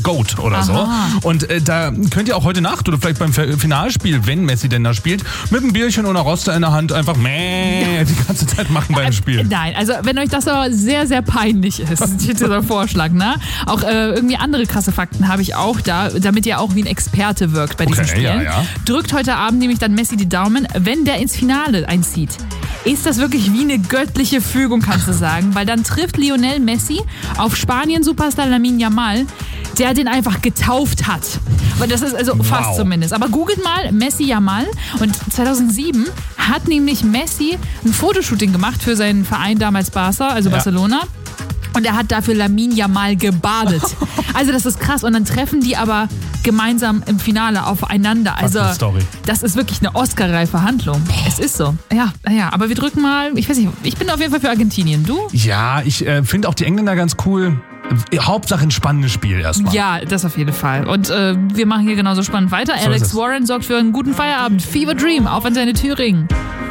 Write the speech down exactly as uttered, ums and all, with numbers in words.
GOAT oder Aha. so. Und äh, da könnt ihr auch heute Nacht oder vielleicht beim Finalspiel, wenn Messi denn da spielt, mit einem Bierchen oder Roster in der Hand einfach mäh die ganze Zeit machen beim Spiel. Nein, also wenn euch das aber sehr, sehr peinlich ist, dieser Vorschlag, ne? Auch äh, irgendwie andere krasse Fakten habe ich auch da, damit ihr auch wie ein Experte wirkt bei diesen Okay, Spielen. ja, ja. Drückt heute Abend nämlich dann Messi die Daumen, wenn der ins Finale einzieht. Ist das wirklich wie eine göttliche Fügung, kannst du sagen, weil dann trifft Lionel Messi auf Spanien-Superstar Lamine Yamal, der den einfach getauft hat. Weil das ist also fast Wow. zumindest. Aber googelt mal Messi Yamal und zweitausendsieben hat nämlich Messi ein Fotoshooting gemacht für seinen Verein damals Barca, also Ja. Barcelona. Und er hat dafür Lamine Yamal gebadet. Also das ist krass. Und dann treffen die aber gemeinsam im Finale aufeinander. Also eine Story. das ist wirklich eine Oscar-reife Handlung. Es ist so. Ja, ja, aber wir drücken mal, ich weiß nicht, ich bin auf jeden Fall für Argentinien. Du? Ja, ich äh, finde auch die Engländer ganz cool. Hauptsache ein spannendes Spiel erstmal. Ja, das auf jeden Fall. Und äh, wir machen hier genauso spannend weiter. So ist Alex es. Warren sorgt für einen guten Feierabend. Fever Dream, auf an seine Thüringen.